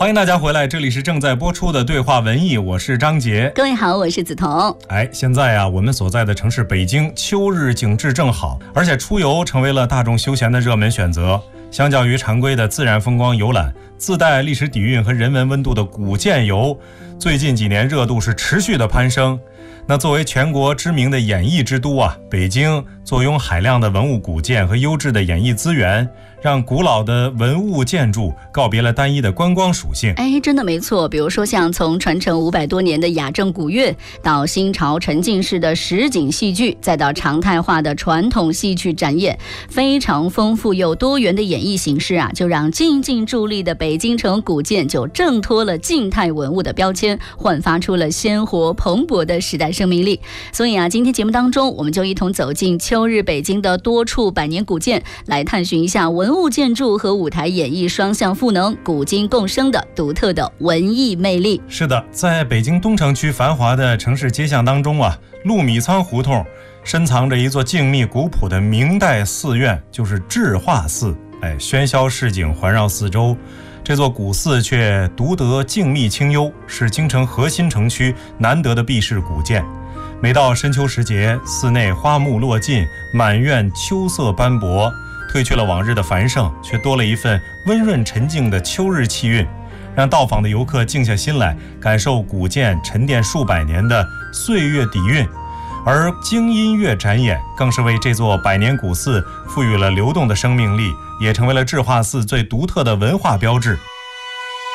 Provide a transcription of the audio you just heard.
欢迎大家回来，这里是正在播出的对话文艺，我是张杰。 各位好，我是梓潼。 现在啊，我们所在的城市北京秋日景致正好，而且出游成为了大众休闲的热门选择。相较于常规的自然风光游览，自带历史底蕴和人文温度的古建游，最近几年热度是持续的攀升。那作为全国知名的演艺之都啊，北京坐拥海量的文物古建和优质的演艺资源，让古老的文物建筑告别了单一的观光属性。 真的没错。比如说像从传承500多年的雅正古乐，到新潮沉浸式的实景戏剧，再到常态化的传统戏曲展演，非常丰富又多元的演艺形式啊，就让静静伫立的北京城古建就挣脱了静态文物的标签，焕发出了鲜活蓬勃的时代生命力。所以啊，今天节目当中，我们就一同走进秋日北京的多处百年古建，来探寻一下文物建筑和舞台演艺双向赋能、古今共生的独特的文艺魅力。 是的，在北京东城区繁华的城市街巷当中啊，陆米仓胡同深藏着一座静谧古朴的明代寺院，就是智化寺。喧嚣市井环绕四周，这座古寺却独得静谧清幽，是京城核心城区难得的避世古建。每到深秋时节，寺内花木落尽，满院秋色斑驳，褪去了往日的繁盛，却多了一份温润沉静的秋日气韵，让到访的游客静下心来，感受古建沉淀数百年的岁月底蕴。而京音乐展演更是为这座百年古寺赋予了流动的生命力，也成为了智化寺最独特的文化标志。